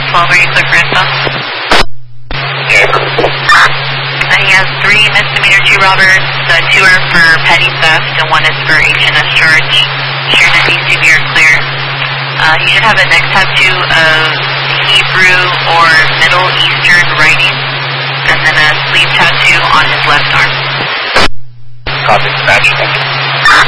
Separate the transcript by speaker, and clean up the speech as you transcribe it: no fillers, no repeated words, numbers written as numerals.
Speaker 1: 12, are you clear for info? He has 3 misdemeanor 2 robbers, 2 are for petty theft, and 1 is for H&S charge. Sharon and DCB are clear. He should have a neck tattoo of Hebrew or Middle Eastern writing, and then a sleeve tattoo on his left arm.
Speaker 2: Copy, dispatch.